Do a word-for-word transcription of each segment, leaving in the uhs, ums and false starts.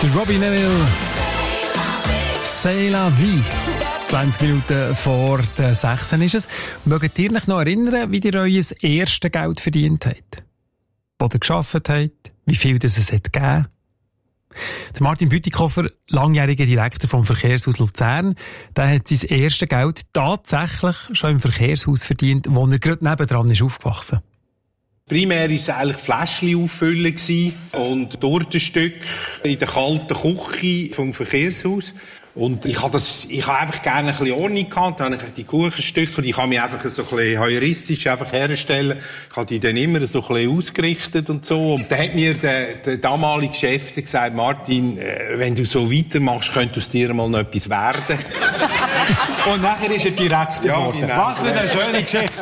Der Robbie Neville. C'est la vie. zwanzig Minuten vor der sechs ist es. Mögt ihr euch noch erinnern, wie ihr euer erstes Geld verdient habt? Wo ihr gearbeitet habt? Wie viel das es hat gegeben? Der Martin Bütikofer, langjähriger Direktor vom Verkehrshaus Luzern, der hat sein erstes Geld tatsächlich schon im Verkehrshaus verdient, wo er gerade nebendran ist aufgewachsen. Primär war es eigentlich Fläschchen auffüllen und Tortenstück in der kalten Küche vom Verkehrshaus. Und ich habe das, ich habe einfach gerne ein bisschen Ordnung gehabt. Dann habe ich die Kuchenstücke und ich kann mich einfach so ein bisschen heuristisch einfach herstellen. Ich habe die dann immer so ein bisschen ausgerichtet und so. Und dann hat mir der, der damalige Chef gesagt, Martin, wenn du so weitermachst, könnte aus dir mal noch etwas werden. Und nachher ist er Direktor ja, geworden. Was für eine schöne Geschichte.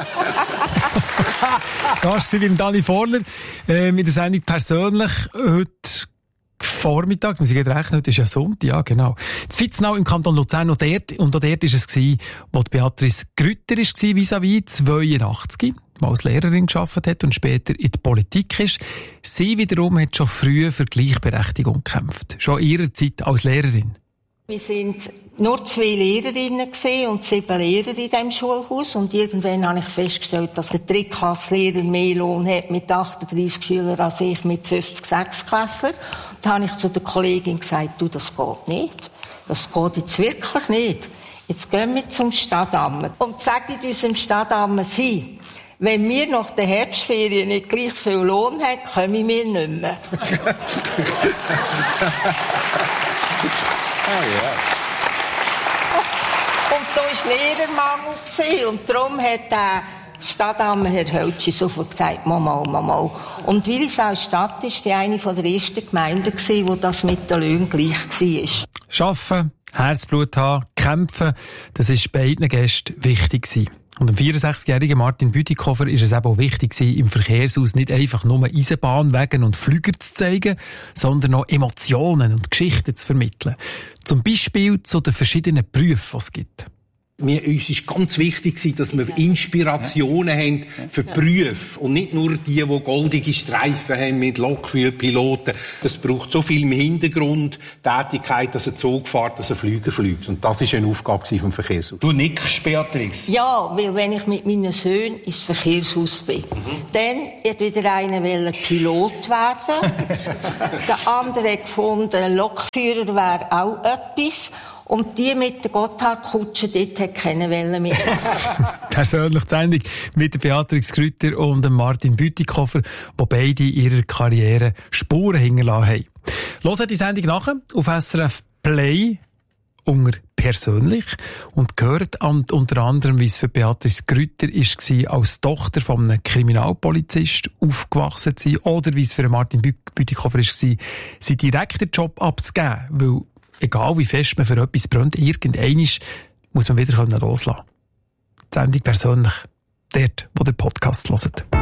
Gast sind beim Dani Vorler äh, mit der Sendung «Persönlich» heute Vormittag, muss ich gerade rechnen, heute ist ja Sonntag, ja genau. Das Vitznau im Kanton Luzern und dort, und auch dort war es, gewesen, wo die Beatrice Grütter war, vis-à-vis zweiundachtzig, die als Lehrerin gearbeitet hat und später in die Politik ist. Sie wiederum hat schon früh für Gleichberechtigung gekämpft, schon in ihrer Zeit als Lehrerin. Wir sind nur zwei Lehrerinnen und sieben Lehrer in diesem Schulhaus. Und irgendwann habe ich festgestellt, dass der Drittklasslehrer mehr Lohn hat mit achtunddreissig Schülern als ich mit fünfzig Sechsklässlern. Da habe ich zu der Kollegin gesagt, du, das geht nicht. Das geht jetzt wirklich nicht. Jetzt gehen wir zum Stadtamt und sagen unserem Stadtamt, sie, wenn wir nach der Herbstferien nicht gleich viel Lohn haben, kommen wir nicht mehr. Ah, ja. Und da war Lehrermangel und darum hat der Stadtamt Herr Höltschi sofort gesagt, Mama, Mama. Und Willisau Stadt war die eine der ersten Gemeinden, wo das mit den Löhnen gleich war. Arbeiten, Herzblut haben, kämpfen, das war beiden Gästen wichtig gewesen. Und dem vierundsechzigjährigen Martin Bütikofer ist es eben auch wichtig gewesen, im Verkehrshaus nicht einfach nur Eisenbahnwegen und Flüger zu zeigen, sondern auch Emotionen und Geschichten zu vermitteln. Zum Beispiel zu den verschiedenen Berufen, die es gibt. Mir, uns ist ganz wichtig, dass wir Inspirationen ja. haben für Berufe und nicht nur die, die goldige Streifen haben mit Lokführpiloten. Das braucht so viel im Hintergrund Tätigkeit, dass ein Zug fährt, dass ein Flüger fliegt. Und das war eine Aufgabe vom Verkehrshaus. Du nickst, Beatrice. Ja, weil wenn ich mit meinen Söhnen ins Verkehrshaus bin, mhm. dann hat wieder einer Pilot werden. Der andere hat gefunden, Lokführer wäre auch etwas. Und die mit der Gotthardkutsche, dort hat keine Welle mehr. Persönlich die Sendung mit der Beatrix Grütter und dem Martin Bütikofer, die beide in ihrer Karriere Spuren hinterlassen haben. Hört die Sendung nachher auf S R F Play unter «Persönlich» und gehört an, unter anderem, wie es für Beatrice Grütter war, als Tochter von einem Kriminalpolizist aufgewachsen zu sein, oder wie es für Martin Bütikofer war, seinen direkten Job abzugeben, weil egal wie fest man für etwas brennt, irgendeinmal muss man wieder loslassen können. Die Sendung «Persönlich», dort, wo der Podcast hört.